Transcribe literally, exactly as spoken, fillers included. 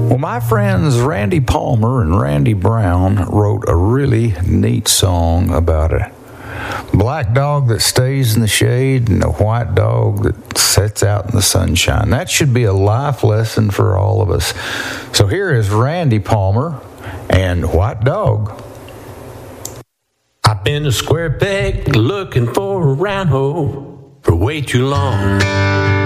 Well, my friends Randy Palmer and Randy Brown wrote a really neat song about a black dog that stays in the shade and a white dog that sets out in the sunshine. That should be a life lesson for all of us. So here is Randy Palmer and White Dog. I've been a square peg looking for a round hole for way too long.